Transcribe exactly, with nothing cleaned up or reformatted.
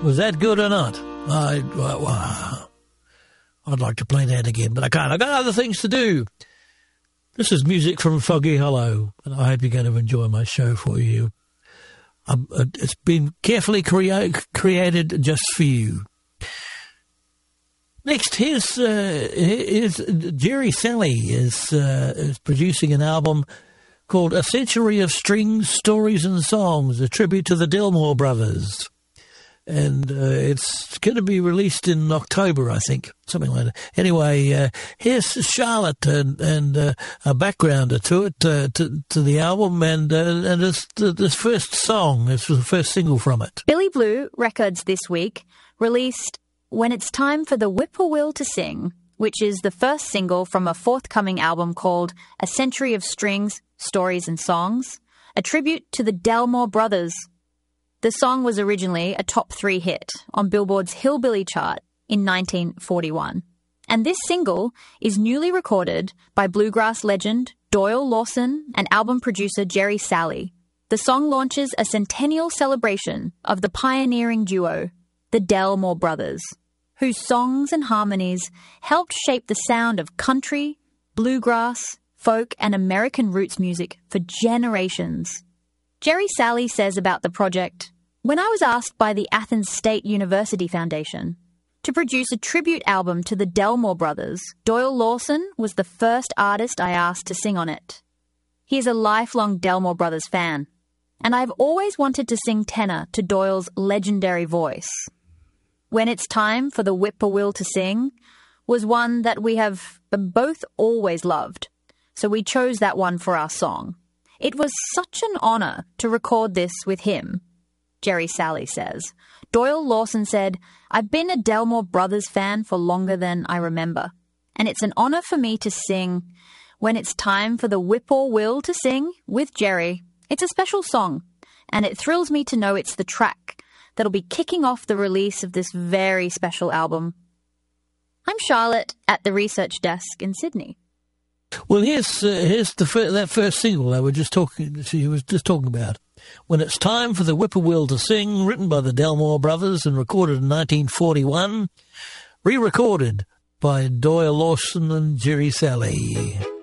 Was that good or not? I, well, I'd like to play that again, but I can't. I've got other things to do. This is music from Foggy Hollow, and I hope you're going to enjoy my show for you. Um, it's been carefully crea- created just for you. Next, here's, uh, here's Jerry Salley is, uh, is producing an album called A Century of Strings, Stories and Songs, a tribute to the Delmore Brothers. And uh, it's going to be released in October, I think, something like that. Anyway, uh, here's Charlotte and, and uh, a backgrounder to it, uh, to, to the album, and uh, and this, this first song, this was the first single from it. Billy Blue Records this week released When It's Time for the Whippoorwill to Sing, which is the first single from a forthcoming album called A Century of Strings, Stories and Songs, a tribute to the Delmore Brothers. The song was originally a top three hit on Billboard's Hillbilly chart in nineteen forty-one. And this single is newly recorded by bluegrass legend Doyle Lawson and album producer Jerry Salley. The song launches a centennial celebration of the pioneering duo, the Delmore Brothers, whose songs and harmonies helped shape the sound of country, bluegrass, folk and American roots music for generations. Jerry Salley says about the project, "When I was asked by the Athens State University Foundation to produce a tribute album to the Delmore Brothers, Doyle Lawson was the first artist I asked to sing on it. He is a lifelong Delmore Brothers fan, and I've always wanted to sing tenor to Doyle's legendary voice. When It's Time for the Whippoorwill to Sing was one that we have both always loved, so we chose that one for our song. It was such an honour to record this with him," Jerry Salley says. Doyle Lawson said, "I've been a Delmore Brothers fan for longer than I remember, and it's an honour for me to sing When It's Time for the Whippoorwill to Sing with Jerry. It's a special song, and it thrills me to know it's the track that'll be kicking off the release of this very special album." I'm Charlotte at the research desk in Sydney. Well, here's uh, here's the fir- that first single that we're just talking. She was just talking about. When It's Time for the Whippoorwill to Sing, written by the Delmore Brothers and recorded in nineteen forty-one, re-recorded by Doyle Lawson and Jerry Salley.